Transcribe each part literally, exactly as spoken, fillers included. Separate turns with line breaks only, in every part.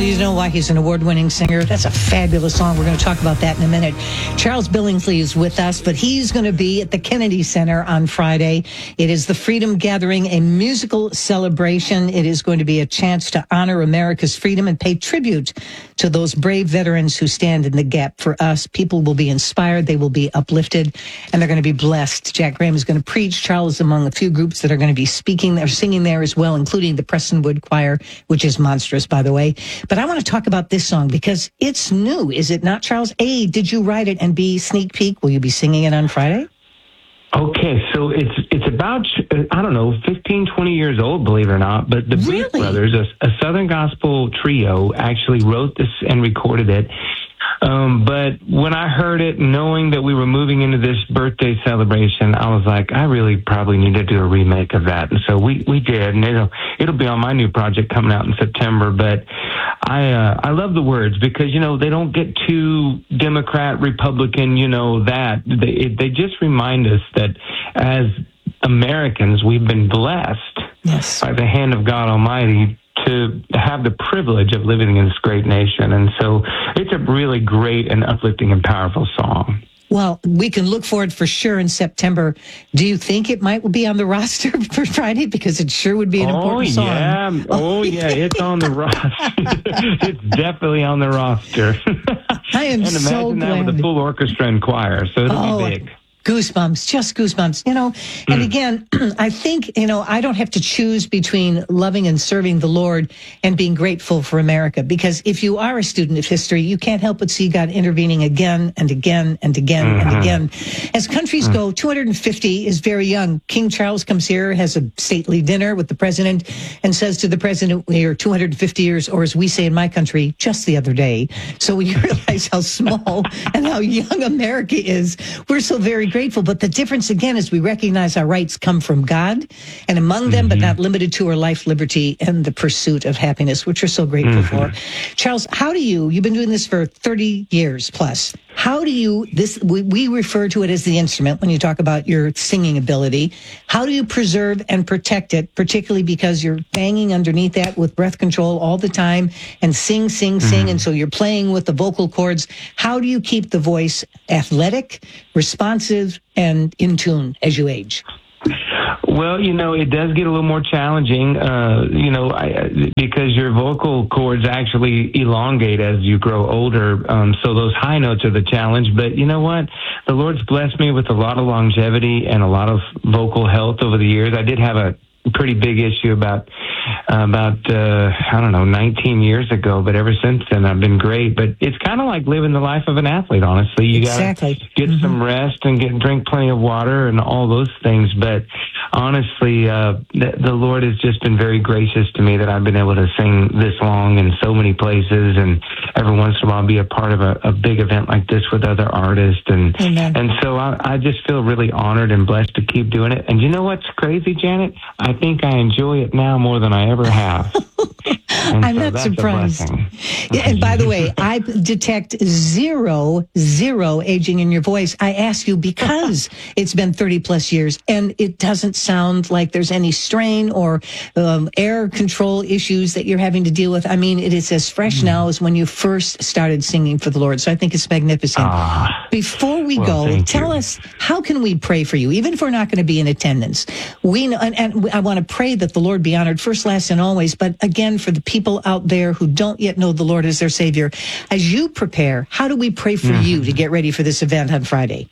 you know why he's an award-winning singer? That's a fabulous song. We're going to talk about that in a minute. Charles Billingsley is with us, but he's going to be at the Kennedy Center on Friday. It is the Freedom Gathering, a musical celebration. It is going to be a chance to honor America's freedom and pay tribute to those brave veterans who stand in the gap for us. People will be inspired, they will be uplifted, and they're going to be blessed. Jack Graham is going to preach. Charles is among a few groups that are going to be speaking or singing there as well, including the Prestonwood Choir, which is monstrous, by the way. But I want to talk about this song because it's new, is it not, Charles? A, did you write it? And B, sneak peek, will you be singing it on Friday?
Okay, so it's it's about, I don't know, fifteen, twenty years old, believe it or not. But the
Really?
Blues Brothers, a, a Southern gospel trio, actually wrote this and recorded it. Um, but when I heard it, knowing that we were moving into this birthday celebration, I was like, I really probably need to do a remake of that. And so we, we did, and it'll, it'll be on my new project coming out in September. But I, uh, I love the words because, you know, they don't get too Democrat, Republican, you know, that. They, they just remind us that as Americans, we've been blessed
Yes.
by the hand of God Almighty to have the privilege of living in this great nation. And so it's a really great and uplifting and powerful song.
Well, we can look for it for sure in September. Do you think it might be on the roster for Friday? Because it sure would be an
oh,
important song.
Yeah. Oh, yeah. It's on the roster. It's definitely on the roster.
I am
and
so
imagine that
glad.
with a full orchestra and choir. So it'll
Oh,
be big.
Goosebumps, just goosebumps, you know. And again, I think, you know, I don't have to choose between loving and serving the Lord and being grateful for America. Because if you are a student of history, you can't help but see God intervening again and again and again mm-hmm. and again. As countries mm-hmm. go, two hundred fifty is very young. King Charles comes here, has a stately dinner with the president, and says to the president, we are two hundred fifty years, or as we say in my country, just the other day. So we realize how small and how young America is. We're so very grateful. Grateful, but the difference again is we recognize our rights come from God, and among them, mm-hmm. but not limited to, are life, liberty, and the pursuit of happiness, which we're so grateful mm-hmm. for. Charles, how do you? You've been doing this for thirty years plus. How do you? This we, we refer to it as the instrument when you talk about your singing ability. How do you preserve and protect it, particularly because you're banging underneath that with breath control all the time and sing, sing, sing, mm-hmm. and so you're playing with the vocal cords. How do you keep the voice athletic, responsive, and in tune as you age?
Well, you know, it does get a little more challenging, uh, you know, I, because your vocal cords actually elongate as you grow older. Um, so those high notes are the challenge. But you know what? The Lord's blessed me with a lot of longevity and a lot of vocal health over the years. I did have a pretty big issue about uh, about uh, I don't know nineteen years ago, but ever since then I've been great. But it's kind of like living the life of an athlete. Honestly, you
exactly.
got to get
mm-hmm. some
rest and get drink plenty of water and all those things. But honestly, uh, the, the Lord has just been very gracious to me that I've been able to sing this long in so many places, and every once in a while be a part of a, a big event like this with other artists. And
Amen.
and so I, I just feel really honored and blessed to keep doing it. And you know what's crazy, Janet? I think I enjoy it now more than I ever have.
I'm
so
not surprised. Yeah, and by the way, I detect zero, zero aging in your voice. I ask you because it's been thirty plus years and it doesn't sound like there's any strain or um, air control issues that you're having to deal with. I mean, it is as fresh mm. now as when you first started singing for the Lord. So I think it's magnificent.
Ah,
Before we
well,
go, tell
you.
us, how can we pray for you, even if we're not going to be in attendance? We know, and, and I want to pray that the Lord be honored first, last, and always. But again, for the people out there who don't yet know the Lord as their Savior, as you prepare, how do we pray for mm-hmm. you to get ready for this event on Friday?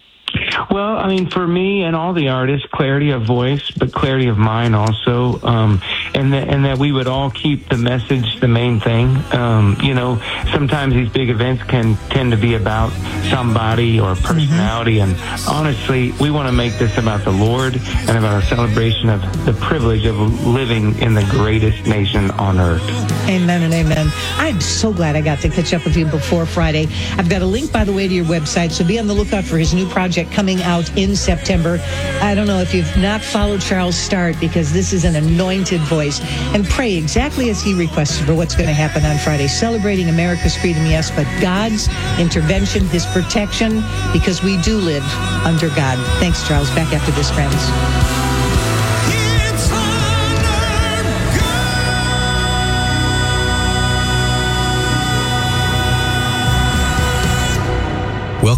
Well, I mean, for me and all the artists, clarity of voice, but clarity of mind also, um, and, that, and that we would all keep the message the main thing. Um, you know, sometimes these big events can tend to be about somebody or personality, mm-hmm. and honestly, we want to make this about the Lord and about a celebration of the privilege of living in the greatest nation on earth.
Amen and amen. I'm so glad I got to catch up with you before Friday. I've got a link, by the way, to your website, so be on the lookout for his new project coming out in September. I don't know if you've not followed Charles, start, because this is an anointed voice, and pray exactly as he requested for what's going to happen on Friday, celebrating America's freedom, yes, but God's intervention, his protection, because we do live under God. Thanks, Charles. Back after this, friends.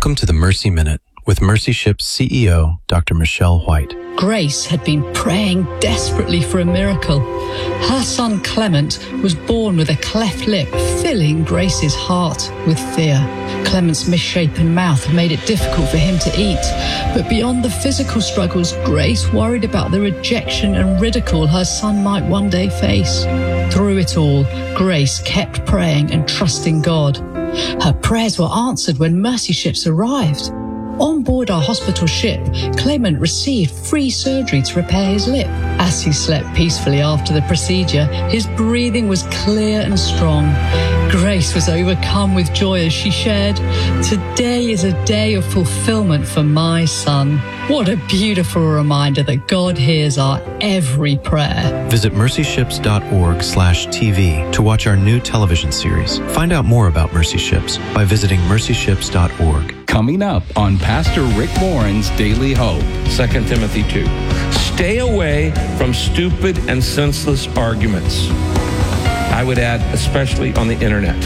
Welcome to the Mercy Minute with Mercy Ship's C E O, Doctor Michelle White.
Grace had been praying desperately for a miracle. Her son Clement was born with a cleft lip, filling Grace's heart with fear. Clement's misshapen mouth made it difficult for him to eat. But beyond the physical struggles, Grace worried about the rejection and ridicule her son might one day face. Through it all, Grace kept praying and trusting God. Her prayers were answered when Mercy Ships arrived. On board our hospital ship, Clement received free surgery to repair his lip. As he slept peacefully after the procedure, his breathing was clear and strong. Grace was overcome with joy as she shared, "Today is a day of fulfillment for my son." What a beautiful reminder that God hears our every prayer.
Visit mercyships.org slash TV to watch our new television series. Find out more about Mercy Ships by visiting mercyships dot org.
Coming up on Pastor Rick Warren's Daily Hope.
Second Timothy two. Stay away from stupid and senseless arguments. I would add, especially on the internet.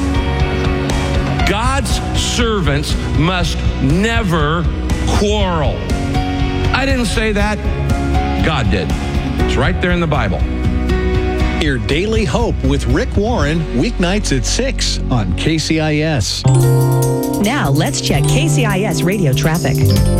God's servants must never quarrel. I didn't say that. God did. It's right there in the Bible.
Hear Daily Hope with Rick Warren, weeknights at six on K C I S.
Now let's check K C I S radio traffic.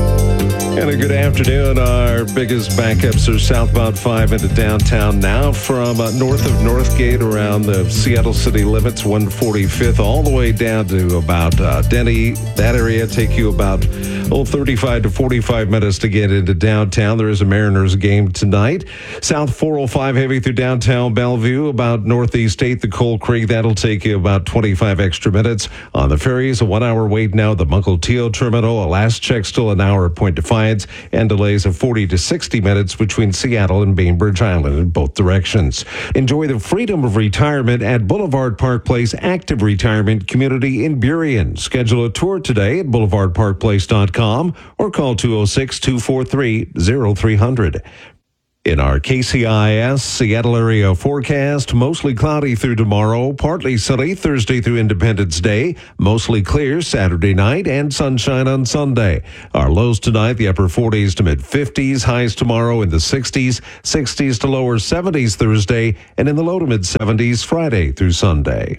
And a good afternoon. Our biggest backups are southbound five into downtown now from uh, north of Northgate around the Seattle city limits, one forty-fifth, all the way down to about uh, Denny. That area take you about oh, thirty-five to forty-five minutes to get into downtown. There is a Mariners game tonight. South four oh five heavy through downtown Bellevue, about northeast eighth to Coal Creek. That'll take you about twenty-five extra minutes. On the ferries, a one-hour wait now at the Mukilteo Terminal. A last check still an hour at Point Defiance, and delays of forty to sixty minutes between Seattle and Bainbridge Island in both directions. Enjoy the freedom of retirement at Boulevard Park Place Active Retirement Community in Burien. Schedule a tour today at boulevard park place dot com or call two oh six, two four three, oh three hundred. In our K C I S Seattle area forecast, mostly cloudy through tomorrow, partly sunny Thursday through Independence Day, mostly clear Saturday night, and sunshine on Sunday. Our lows tonight, the upper forties to mid fifties, highs tomorrow in the sixties, sixties to lower seventies Thursday, and in the low to mid seventies Friday through Sunday.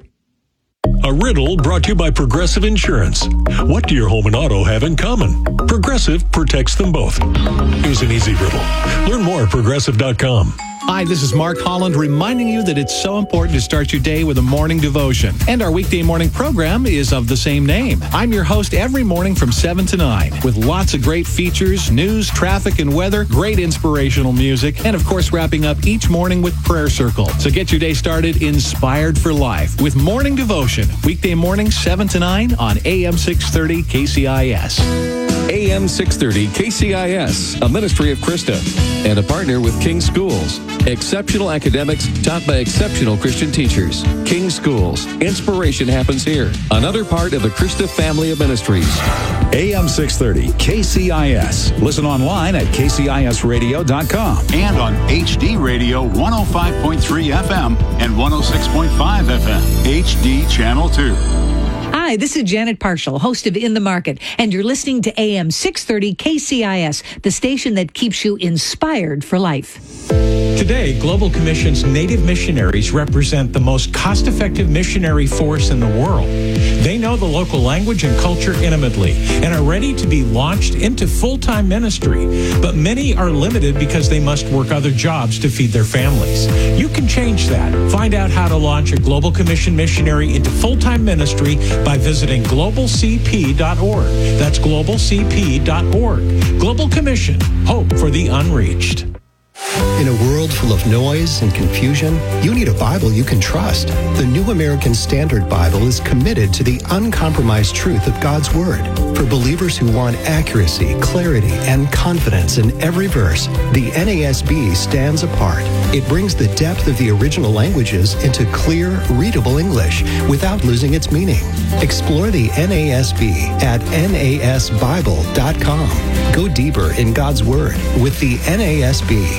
A riddle brought to you by Progressive Insurance. What do your home and auto have in common? Progressive protects them both. Here's an easy riddle. Learn more at progressive dot com.
Hi, this is Mark Holland reminding you that it's so important to start your day with a morning devotion. And our weekday morning program is of the same name. I'm your host every morning from seven to nine with lots of great features, news, traffic, and weather, great inspirational music, and of course wrapping up each morning with Prayer Circle. So get your day started inspired for life with morning devotion. Weekday morning seven to nine on A M six thirty K C I S.
A M six thirty K C I S, a ministry of Krista, and a partner with King Schools. Exceptional academics taught by exceptional Christian teachers. King Schools. Inspiration happens here. Another part of the Krista family of ministries.
A M six thirty K C I S. Listen online at k c i s radio dot com and on H D Radio one oh five point three F M and one oh six point five F M. H D Channel two.
Hi, this is Janet Parshall, host of In the Market, and you're listening to A M six thirty K C I S, the station that keeps you inspired for life.
Today, Global Commission's Native missionaries represent the most cost-effective missionary force in the world. They know the local language and culture intimately and are ready to be launched into full-time ministry. But many are limited because they must work other jobs to feed their families. You can change that. Find out how to launch a Global Commission missionary into full-time ministry by visiting global c p dot org. That's global c p dot org. Global Commission, hope for the unreached.
In a world full of noise and confusion, you need a Bible you can trust. The New American Standard Bible is committed to the uncompromised truth of God's Word. For believers who want accuracy, clarity, and confidence in every verse, the N A S B stands apart. It brings the depth of the original languages into clear, readable English without losing its meaning. Explore the N A S B at N A S bible dot com. Go deeper in God's Word with the N A S B.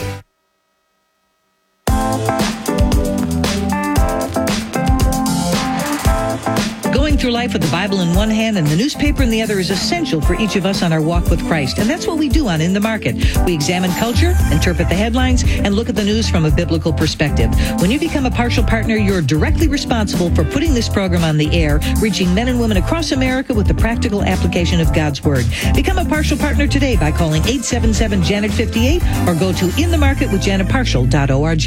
through life with the Bible in one hand and the newspaper in the other is essential for each of us on our walk with Christ. And that's what we do on In the Market. We examine culture, interpret the headlines, and look at the news from a biblical perspective. When you become a partial partner, you're directly responsible for putting this program on the air, reaching men and women across America with the practical application of God's Word. Become a partial partner today by calling eight seven seven Janet fifty-eight or go to in the market with janet partial dot org.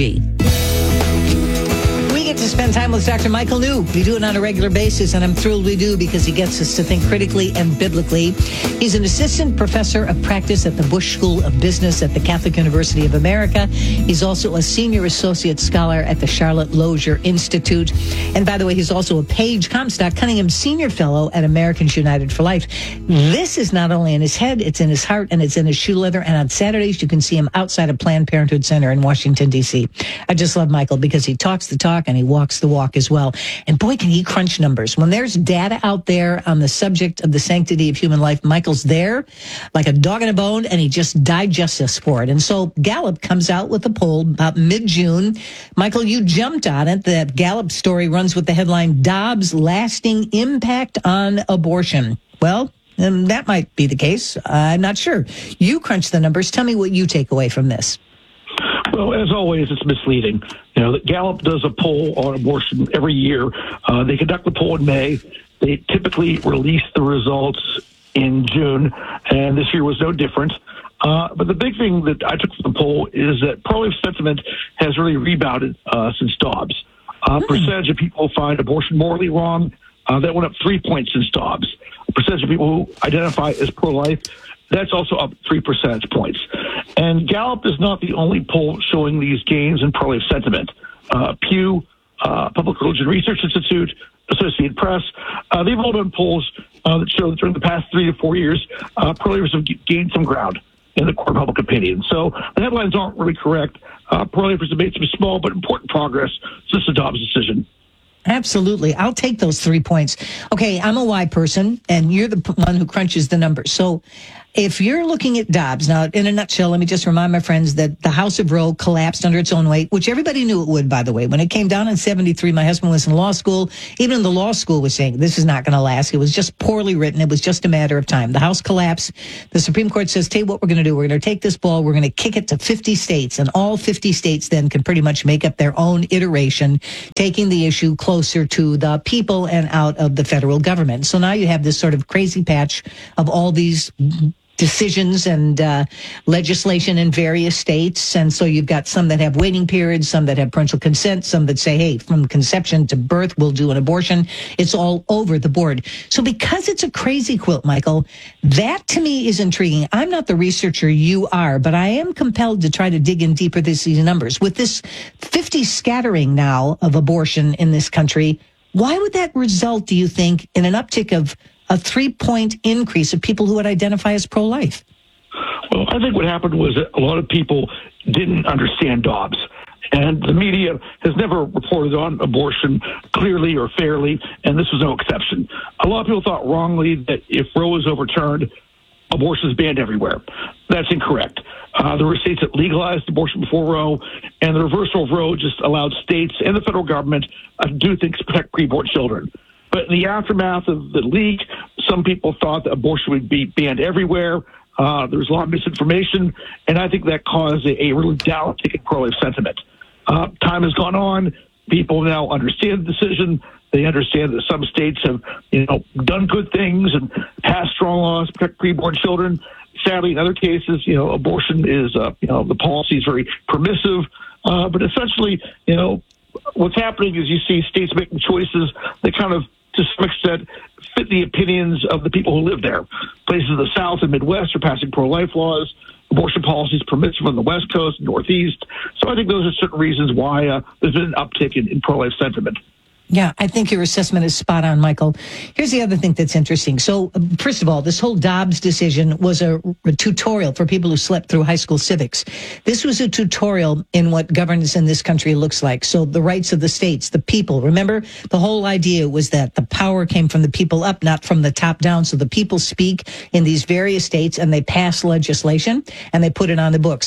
We get to spend time with Doctor Michael New. We do it on a regular basis, and I'm thrilled we do because he gets us to think critically and biblically. He's an assistant professor of practice at the Bush School of Business at the Catholic University of America. He's also a senior associate scholar at the Charlotte Lozier Institute. And by the way, he's also a Page Comstock Cunningham Senior Fellow at Americans United for Life. This is not only in his head, it's in his heart, and it's in his shoe leather. And on Saturdays, you can see him outside of Planned Parenthood Center in Washington, D C. I just love Michael because he talks the talk and he walks the walk as well. And boy, can he crunch numbers. When there's data out there on the subject of the sanctity of human life, Michael's there like a dog in a bone, and he just digests us for it. And so Gallup comes out with a poll about mid-June. Michael, you jumped on it. That Gallup story runs with the headline, Dobbs' Lasting Impact on Abortion. Well, and that might be the case. I'm not sure. You crunch the numbers. Tell me what you take away from this.
Well, as always, it's misleading. You know, Gallup does a poll on abortion every year. Uh, they conduct the poll in May. They typically release the results in June, and this year was no different. Uh, but the big thing that I took from the poll is that pro-life sentiment has really rebounded uh, since Dobbs. Uh, mm. Percentage of people who find abortion morally wrong, uh, that went up three points since Dobbs. The percentage of people who identify as pro-life, that's also up three percentage points. And Gallup is not the only poll showing these gains in pro-life sentiment. Uh, Pew, uh, Public Religion Research Institute, Associated Press, uh, they've all done polls uh, that show that during the past three to four years, uh, pro-lifers have gained some ground in the court of public opinion. So the headlines aren't really correct. Uh, pro-lifers have made some small but important progress since the Dobbs decision.
Absolutely. I'll take those three points. Okay, I'm a Y person, and you're the one who crunches the numbers. So if you're looking at Dobbs, now, in a nutshell, let me just remind my friends that the House of Roe collapsed under its own weight, which everybody knew it would, by the way. When it came down in seventy-three, my husband was in law school. Even the law school was saying, this is not going to last. It was just poorly written. It was just a matter of time. The House collapsed. The Supreme Court says, tell you what we're going to do. We're going to take this ball. We're going to kick it to fifty states, and all fifty states then can pretty much make up their own iteration, taking the issue closer to the people and out of the federal government. So now you have this sort of crazy patch of all these decisions and uh, legislation in various states. And so you've got some that have waiting periods, some that have parental consent, some that say, hey, from conception to birth, we'll do an abortion. It's all over the board. So because it's a crazy quilt, Michael, that to me is intriguing. I'm not the researcher you are, but I am compelled to try to dig in deeper to these numbers. With this fifty scattering now of abortion in this country, why would that result, do you think, in an uptick of a three-point increase of people who would identify as pro-life?
Well, I think what happened was that a lot of people didn't understand Dobbs. And the media has never reported on abortion clearly or fairly, and this was no exception. A lot of people thought wrongly that if Roe was overturned, abortion is banned everywhere. That's incorrect. Uh, there were states that legalized abortion before Roe, and the reversal of Roe just allowed states and the federal government uh, to do things to protect preborn children. But in the aftermath of the leak, some people thought that abortion would be banned everywhere. Uh, there was a lot of misinformation, and I think that caused a, a really downtick in pro-life sentiment. Uh, time has gone on. People now understand the decision. They understand that some states have, you know, done good things and passed strong laws to protect preborn children. Sadly, in other cases, you know, abortion is, uh, you know, the policy is very permissive. Uh, but essentially, you know, what's happening is you see states making choices that kind of, to some extent, fit the opinions of the people who live there. Places in the South and Midwest are passing pro-life laws. Abortion policies permissive on the West Coast and Northeast. So I think those are certain reasons why uh, there's been an uptick in, in pro-life sentiment.
Yeah, I think your assessment is spot on, Michael. Here's the other thing that's interesting. So, first of all, this whole Dobbs decision was a, a tutorial for people who slept through high school civics. This was a tutorial in what governance in this country looks like. So the rights of the states, the people. Remember, the whole idea was that the power came from the people up, not from the top down. So the people speak in these various states, and they pass legislation, and they put it on the books.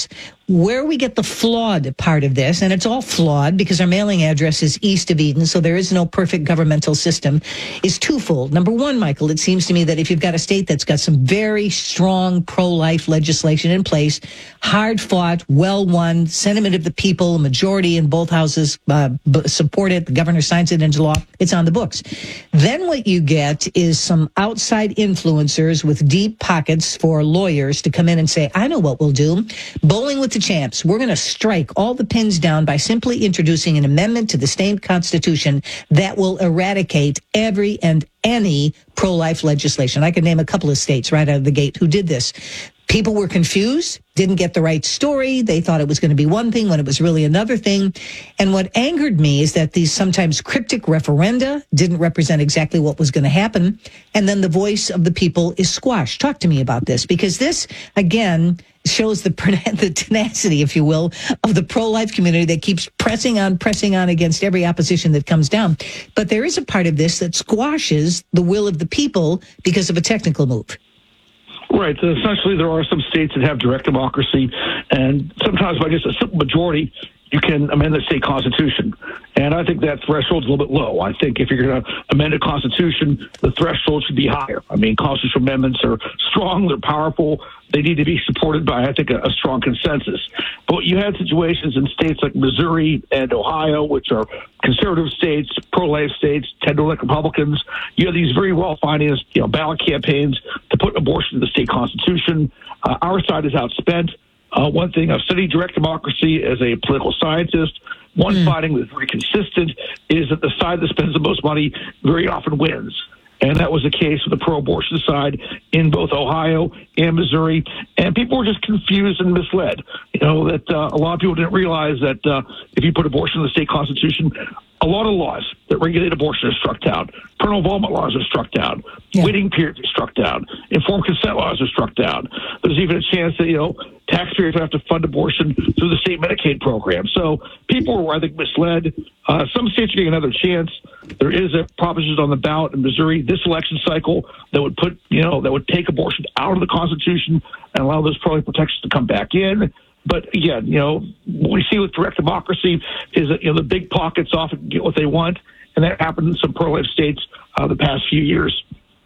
where we get the flawed part of this, and it's all flawed because our mailing address is east of Eden, so there is no perfect governmental system, is twofold. Number one, Michael, it seems to me that if you've got a state that's got some very strong pro-life legislation in place, hard-fought, well-won, sentiment of the people, a majority in both houses uh, b- support it, the governor signs it into law, it's on the books. Then what you get is some outside influencers with deep pockets for lawyers to come in and say, I know what we'll do. Bowling with the champs. We're going to strike all the pins down by simply introducing an amendment to the state constitution that will eradicate every and any pro-life legislation. I could name a couple of states right out of the gate who did this. People were confused, didn't get the right story. They thought it was going to be one thing when it was really another thing. And what angered me is that these sometimes cryptic referenda didn't represent exactly what was going to happen. And then the voice of the people is squashed. Talk to me about this, because this, again, shows the, the tenacity, if you will, of the pro-life community that keeps pressing on, pressing on against every opposition that comes down. But there is a part of this that squashes the will of the people because of a technical move.
Right. So essentially, there are some states that have direct democracy, and sometimes by just a simple majority, you can amend the state constitution. And I think that threshold's a little bit low. I think if you're going to amend a constitution, the threshold should be higher. I mean, constitutional amendments are strong, they're powerful, they need to be supported by, I think, a, a strong consensus. But you had situations in states like Missouri and Ohio, which are conservative states, pro-life states, tend to elect Republicans. You have these very well-financed, you know, ballot campaigns to put abortion in the state constitution. Uh, our side is outspent. Uh, one thing, I've studied direct democracy as a political scientist. One mm. finding that's very consistent is that the side that spends the most money very often wins. And that was the case with the pro-abortion side in both Ohio and Missouri. And people were just confused and misled. You know, that uh, a lot of people didn't realize that uh, if you put abortion in the state constitution, a lot of laws that regulate abortion are struck down. Parental involvement laws are struck down. Yeah. Waiting periods are struck down. Informed consent laws are struck down. There's even a chance that, you know, taxpayers have to fund abortion through the state Medicaid program. So people were, I think, misled. Uh, some states are getting another chance. There is a proposition on the ballot in Missouri this election cycle that would put, you know, that would take abortion out of the Constitution and allow those pro-life protections to come back in. But again, you know, what we see with direct democracy is that, you know, the big pockets often get what they want, and that happened in some pro-life states uh, the past few years.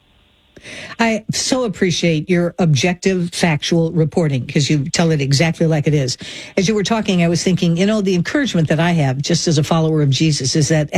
I so appreciate your objective, factual reporting, because you tell it exactly like it is. As you were talking, I was thinking, you know, the encouragement that I have just as a follower of Jesus is that